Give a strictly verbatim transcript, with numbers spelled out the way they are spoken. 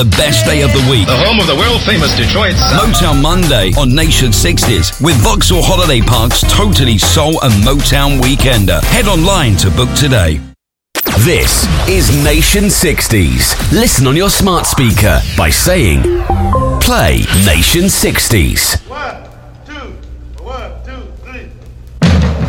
The best day of the week. The home of the world-famous Detroit sound. Motown Monday on Nation sixties with Vauxhall Holiday Park's Totally Soul and Motown Weekender. Head online to book today. This is Nation sixties. Listen on your smart speaker by saying, play Nation sixties.